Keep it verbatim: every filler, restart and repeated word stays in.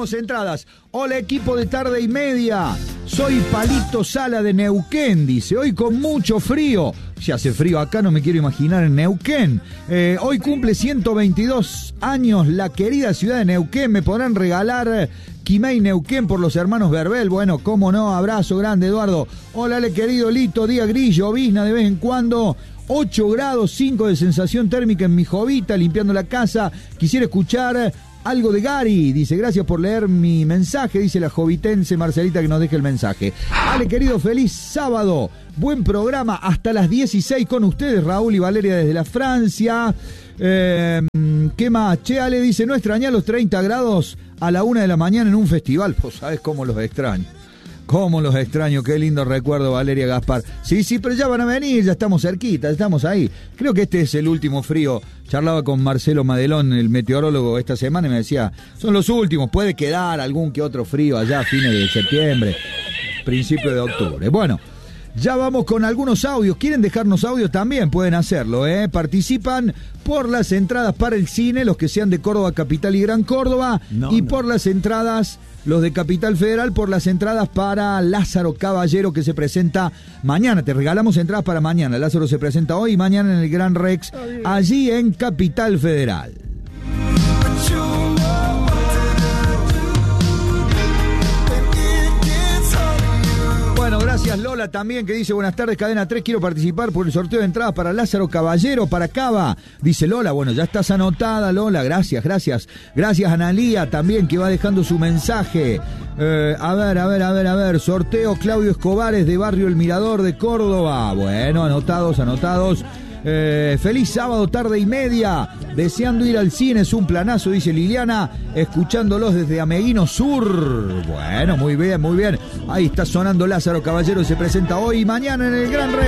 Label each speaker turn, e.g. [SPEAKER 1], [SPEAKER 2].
[SPEAKER 1] tenemos entradas. Hola, equipo de Tarde y Media. Soy Palito Sala de Neuquén, dice. Hoy con mucho frío. Si hace frío acá, no me quiero imaginar en Neuquén. Eh, hoy cumple ciento veintidós años la querida ciudad de Neuquén. Me podrán regalar Quimei Neuquén por los hermanos Verbel. Bueno, cómo no, abrazo grande, Eduardo. Hola, le querido Lito, día gris, llovizna de vez en cuando. ocho grados, cinco de sensación térmica en mi jovita, limpiando la casa. Quisiera escuchar algo de Gary. Dice, gracias por leer mi mensaje, dice la jovitense Marcelita que nos deje el mensaje. Ale, querido, feliz sábado. Buen programa hasta las dieciséis con ustedes, Raúl y Valeria desde la Francia. Eh, ¿Qué más? Che, Ale dice, no extrañá los treinta grados a la una de la mañana en un festival. Pues sabés cómo los extraño. Cómo los extraño, qué lindo recuerdo, Valeria Gaspar. Sí, sí, pero ya van a venir, ya estamos cerquita, estamos ahí. Creo que este es el último frío. Charlaba con Marcelo Madelón, el meteorólogo, esta semana y me decía, son los últimos, puede quedar algún que otro frío allá a fines de septiembre, principio de octubre. Bueno, ya vamos con algunos audios. ¿Quieren dejarnos audios? También pueden hacerlo, ¿eh? Participan por las entradas para el cine, los que sean de Córdoba, Capital y Gran Córdoba, no, y no. por las entradas, los de Capital Federal, por las entradas para Lázaro Caballero, que se presenta mañana. Te regalamos entradas para mañana. Lázaro se presenta hoy y mañana en el Gran Rex, allí en Capital Federal. Bueno, gracias Lola también, que dice, buenas tardes, Cadena tres, quiero participar por el sorteo de entradas para Lázaro Caballero, para Cava. Dice Lola, bueno, ya estás anotada, Lola, gracias, gracias. Gracias Analía también, que va dejando su mensaje. Eh, a ver, a ver, a ver, a ver, sorteo Claudio Escobares de Barrio El Mirador de Córdoba. Bueno, anotados, anotados. Eh, feliz sábado, tarde y media, deseando ir al cine, es un planazo, dice Liliana, escuchándolos desde Ameguino Sur. Bueno, muy bien, muy bien, ahí está sonando Lázaro Caballero, se presenta hoy y mañana en el Gran Rey.